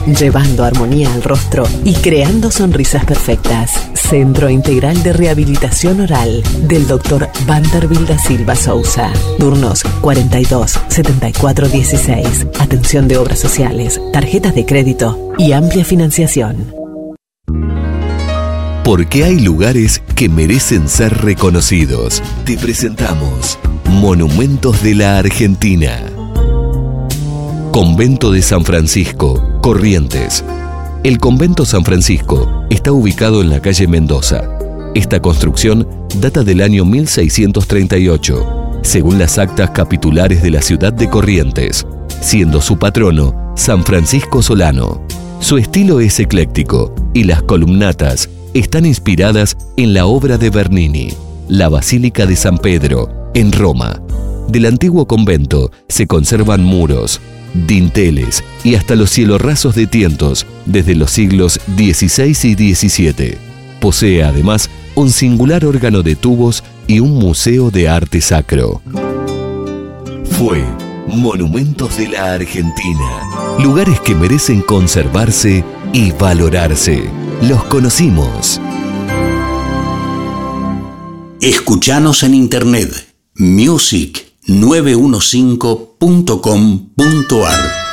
llevando armonía al rostro y creando sonrisas perfectas. Centro Integral de Rehabilitación Oral del Dr. Vanderbilt da Silva Sousa. Turnos 42 74 16. Atención de obras sociales, tarjetas de crédito y amplia financiación. Porque hay lugares que merecen ser reconocidos. Te presentamos Monumentos de la Argentina. Convento de San Francisco, Corrientes. El Convento San Francisco está ubicado en la calle Mendoza. Esta construcción data del año 1638, según las actas capitulares de la ciudad de Corrientes, siendo su patrono San Francisco Solano. Su estilo es ecléctico y las columnatas están inspiradas en la obra de Bernini, la Basílica de San Pedro, en Roma. Del antiguo convento se conservan muros, dinteles y hasta los cielorrasos de tientos desde los siglos XVI y XVII. Posee además un singular órgano de tubos y un museo de arte sacro. Fue Monumentos de la Argentina. Lugares que merecen conservarse y valorarse. Los conocimos. Escuchanos en internet music915.com.ar